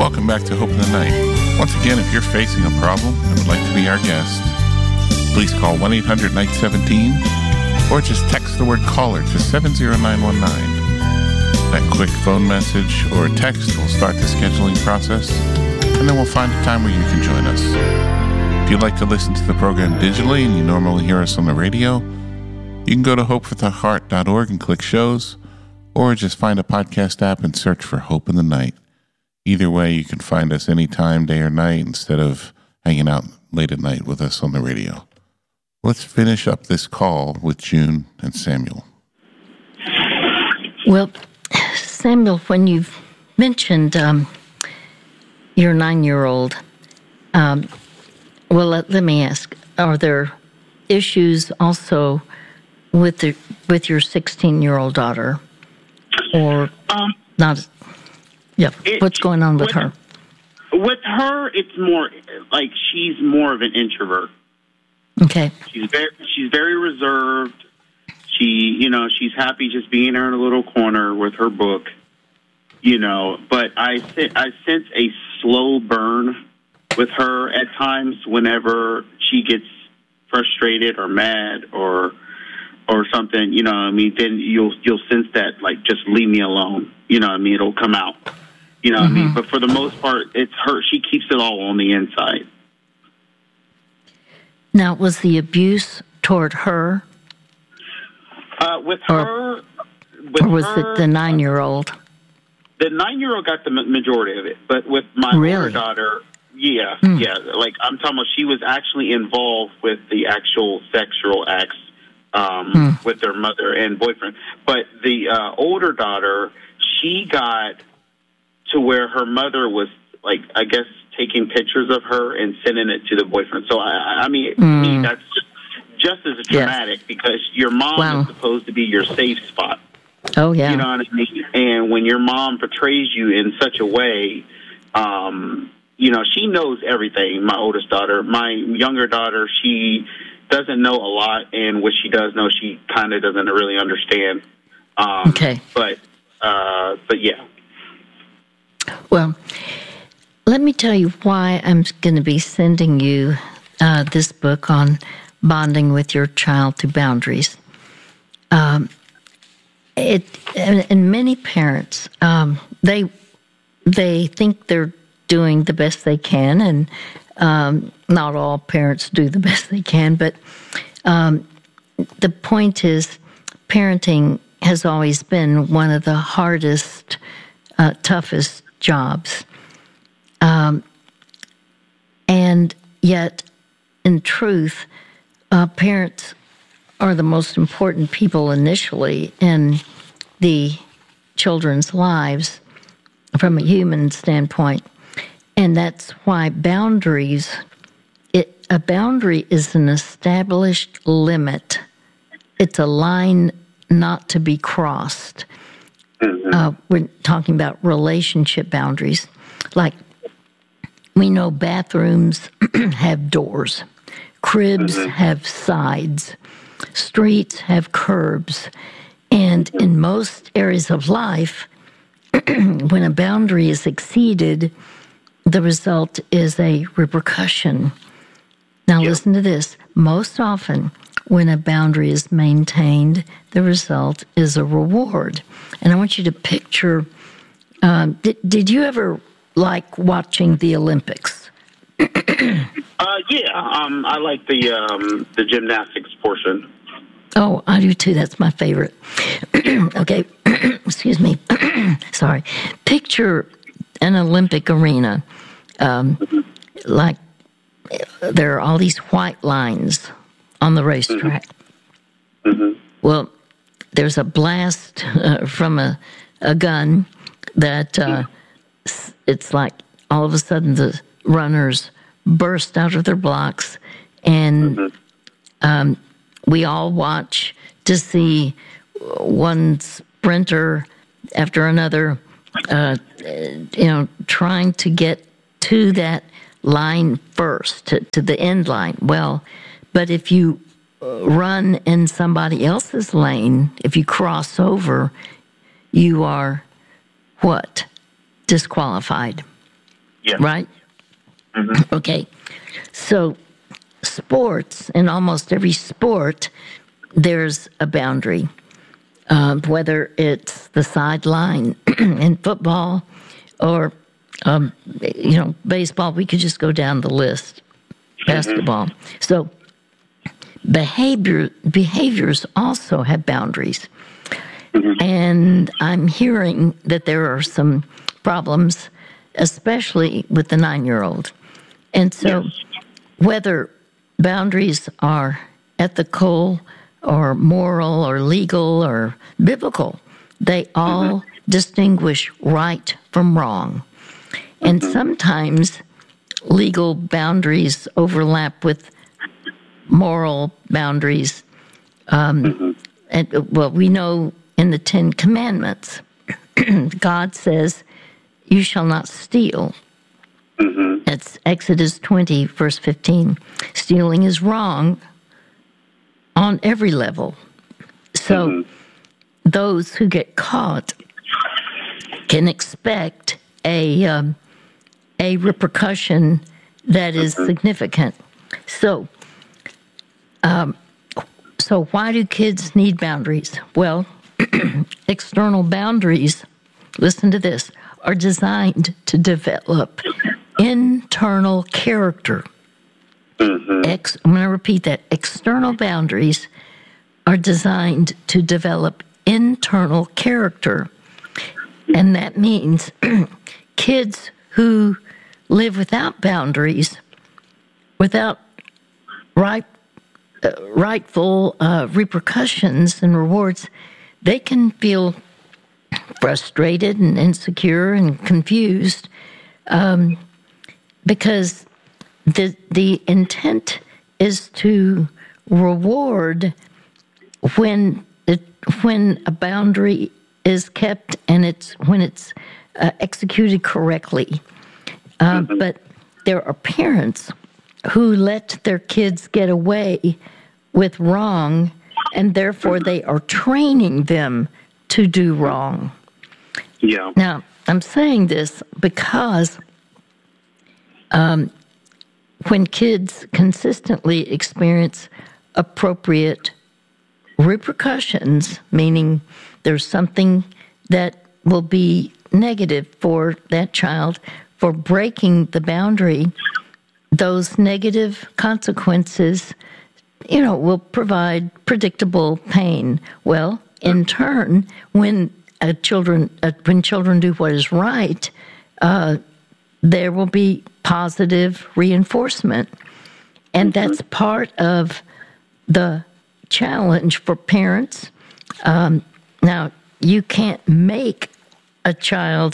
Welcome back to Hope in the Night. Once again, if you're facing a problem and would like to be our guest, please call 1-800-NIGHT-17 or just text the word caller to 70919. That quick phone message or text will start the scheduling process, and then we'll find a time where you can join us. If you'd like to listen to the program digitally and you normally hear us on the radio, you can go to hopewithoheart.org and click shows, or just find a podcast app and search for Hope in the Night. Either way, you can find us anytime, day or night, instead of hanging out late at night with us on the radio. Let's finish up this call with June and Samuel. Well, Samuel, when you've mentioned your 9-year-old, let me ask, are there issues also with your 16-year-old daughter, or not? Yeah, what's going on with her? With her, it's more like she's more of an introvert. Okay. She's very reserved. She's happy just being in her little corner with her book, But I sense a slow burn with her at times whenever she gets frustrated or mad or something. Then you'll sense that, like, just leave me alone. It'll come out. But for the most part, it's her. She keeps it all on the inside. Now, was the abuse toward her? With her, or was it the 9-year-old? The 9-year-old got the majority of it, but with my older daughter, yeah. Like, I'm talking about, she was actually involved with the actual sexual acts with their mother and boyfriend. But the older daughter, she got to where her mother was, like, I guess, taking pictures of her and sending it to the boyfriend. So, to me, that's just as traumatic because your mom is supposed to be your safe spot. Oh, yeah. You know what I mean? And when your mom portrays you in such a way, she knows everything, my oldest daughter. My younger daughter, she doesn't know a lot, and what she does know, she kind of doesn't really understand. Okay. But yeah. Well, let me tell you why I'm going to be sending you this book on bonding with your child through boundaries. And many parents, they think they're doing the best they can, and not all parents do the best they can. But the point is, parenting has always been one of the hardest, toughest jobs. And yet, in truth, parents are the most important people initially in the children's lives from a human standpoint. And that's why boundaries, a boundary is an established limit. It's a line not to be crossed. We're talking about relationship boundaries. Like, we know bathrooms have doors. Cribs have sides. Streets have curbs. And in most areas of life, when a boundary is exceeded, the result is a repercussion. Now, listen to this. Most often, when a boundary is maintained, the result is a reward. And I want you to picture, did you ever like watching the Olympics? I like the gymnastics portion. Oh, I do too. That's my favorite. Okay, excuse me. Sorry. Picture an Olympic arena. Like there are all these white lines on the racetrack. Well, there's a blast from a gun that it's like all of a sudden the runners burst out of their blocks, and we all watch to see one sprinter after another, trying to get to that line first, to the end line. Well, but if you run in somebody else's lane, if you cross over, you are what? Disqualified. Yes. Right? Mm-hmm. Okay. So sports, in almost every sport, there's a boundary. Whether it's the sideline in football or, baseball, we could just go down the list. Basketball. So behaviors also have boundaries. And I'm hearing that there are some problems, especially with the 9-year-old. And so whether boundaries are ethical or moral or legal or biblical, they all distinguish right from wrong. And sometimes legal boundaries overlap with moral boundaries. We know in the 10 Commandments, God says, you shall not steal. It's Exodus 20, verse 15. Stealing is wrong on every level. So those who get caught can expect a repercussion that is significant. So why do kids need boundaries? Well, external boundaries, listen to this, are designed to develop internal character. I'm going to repeat that. External boundaries are designed to develop internal character. And that means kids who live without boundaries, without rightful repercussions and rewards, they can feel frustrated and insecure and confused because the intent is to reward when a boundary is kept and when it's executed correctly. But there are parents who let their kids get away with wrong, and therefore they are training them to do wrong. Yeah. Now, I'm saying this because when kids consistently experience appropriate repercussions, meaning there's something that will be negative for that child for breaking the boundary, those negative consequences, will provide predictable pain. Well, in turn, when children do what is right, there will be positive reinforcement, and that's part of the challenge for parents. Now, you can't make a child.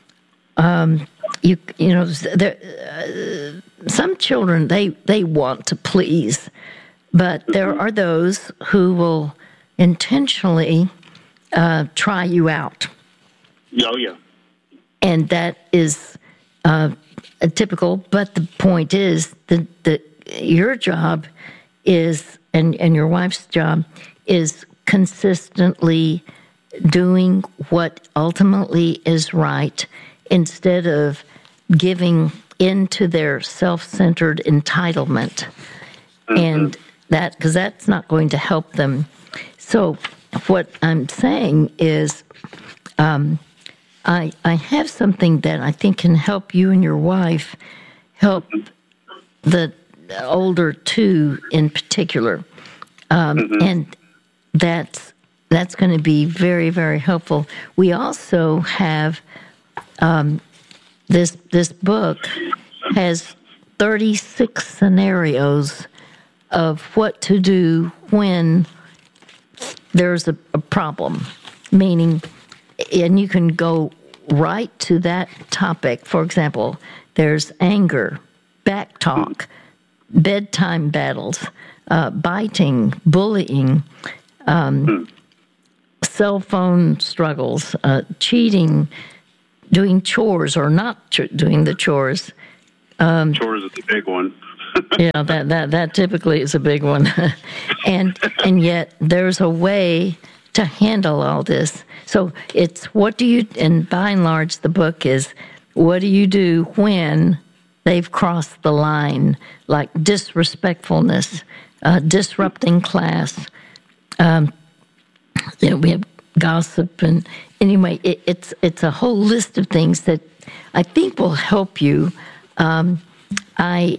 Some children they want to please, but there are those who will intentionally try you out. Oh yeah, and that is typical. But the point is that your job is, and your wife's job is consistently doing what ultimately is right, instead of giving into their self-centered entitlement. And because that's not going to help them. So what I'm saying is I have something that I think can help you and your wife, help the older two in particular. And that's going to be very, very helpful. We also have this book has 36 scenarios of what to do when there's a problem, meaning, and you can go right to that topic. For example, there's anger, backtalk, bedtime battles, biting, bullying, cell phone struggles, cheating, doing chores or not doing the chores. Chores is the big one. Yeah, that typically is a big one. and yet there's a way to handle all this. So it's and by and large, the book is what do you do when they've crossed the line, like disrespectfulness, disrupting class? We have gossip, and anyway, it's a whole list of things that I think will help you. I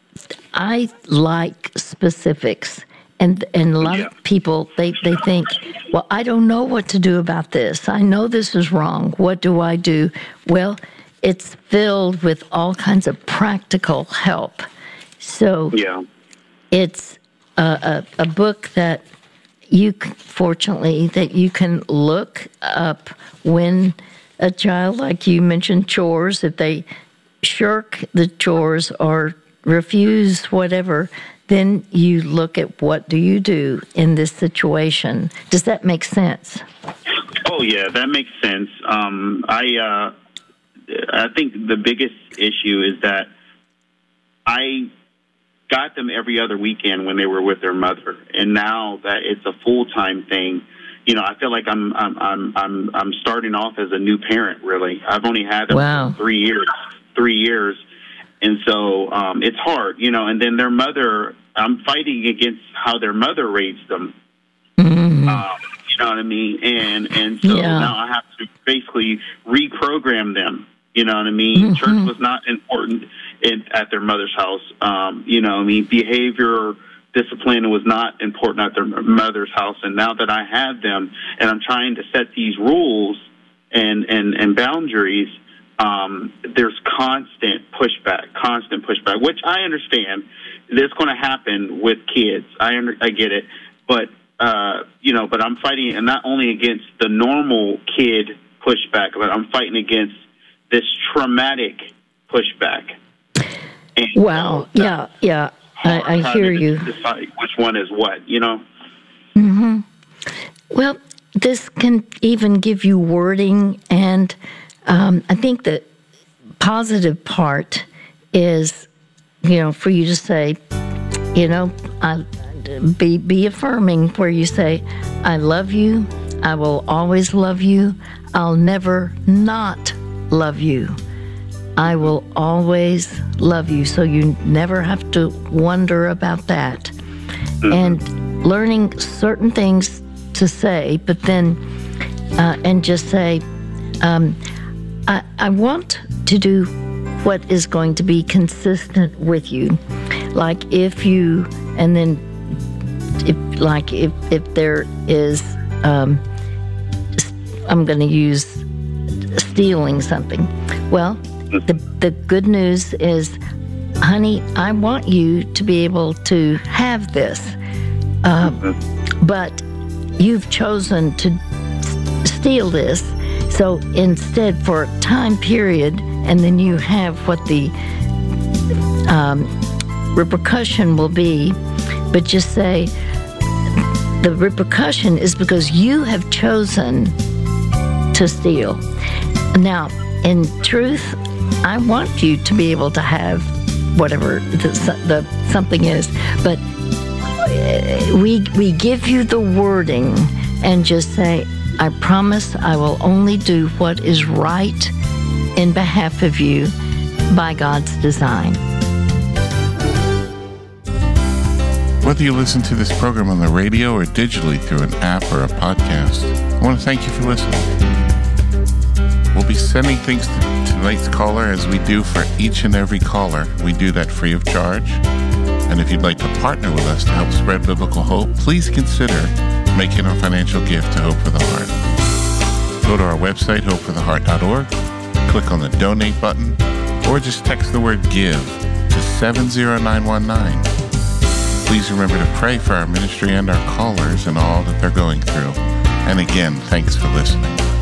like specifics, and a lot of people they think, well, I don't know what to do about this. I know this is wrong. What do I do? Well, it's filled with all kinds of practical help. So it's a book that fortunately, that you can look up when a child, like you mentioned, chores, if they shirk the chores or refuse whatever, then you look at what do you do in this situation. Does that make sense? Oh, yeah, that makes sense. I think the biggest issue is that I got them every other weekend when they were with their mother, and now that it's a full-time thing, I feel like I'm starting off as a new parent. Really, I've only had them for 3 years, and so it's hard, And then their mother, I'm fighting against how their mother raised them. Mm-hmm. You know what I mean? And so now I have to basically reprogram them. You know what I mean? Mm-hmm. Church was not important at their mother's house. Behavior, discipline was not important at their mother's house. And now that I have them and I'm trying to set these rules and boundaries, there's constant pushback, which I understand. That's going to happen with kids. I get it. But, but I'm fighting, and not only against the normal kid pushback, but I'm fighting against this traumatic pushback. And I hear you. Decide which one is what, Mm-hmm. Well, this can even give you wording, and I think the positive part is, for you to say, be affirming, where you say, I love you, I will always love you, I'll never not love you. I will always love you, so you never have to wonder about that. Mm-hmm. And learning certain things to say, but then, and just say, I want to do what is going to be consistent with you. Like if you, and then, if there is, I'm going to use stealing something. Well, the good news is, honey, I want you to be able to have this, but you've chosen to steal this. So instead, for a time period, and then you have what the repercussion will be, but just say, the repercussion is because you have chosen to steal. Now, in truth, I want you to be able to have whatever the something is, but we give you the wording and just say, I promise I will only do what is right in behalf of you by God's design. Whether you listen to this program on the radio or digitally through an app or a podcast, I want to thank you for listening. We'll be sending things to tonight's caller as we do for each and every caller. We do that free of charge. And if you'd like to partner with us to help spread biblical hope, please consider making a financial gift to Hope for the Heart. Go to our website, hopefortheheart.org, click on the donate button, or just text the word give to 70919. Please remember to pray for our ministry and our callers and all that they're going through. And again, thanks for listening.